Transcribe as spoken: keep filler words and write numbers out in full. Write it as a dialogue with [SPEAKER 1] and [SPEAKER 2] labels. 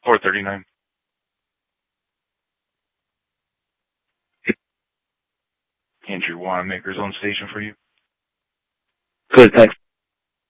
[SPEAKER 1] four thirty-nine. Andrew Wanamaker's on station for you.
[SPEAKER 2] Good, thanks.